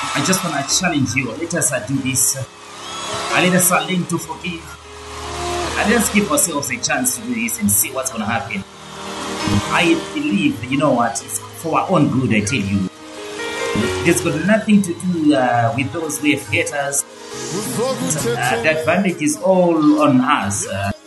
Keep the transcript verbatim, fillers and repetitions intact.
I just want to challenge you. Let us uh, do this. Uh, let us uh, learn to forgive. And let's give ourselves a chance to do this and see what's going to happen. I believe, you know what, it's for our own good, I tell you. It has got nothing to do uh, with those who have haters. Uh, the advantage is all on us. Uh,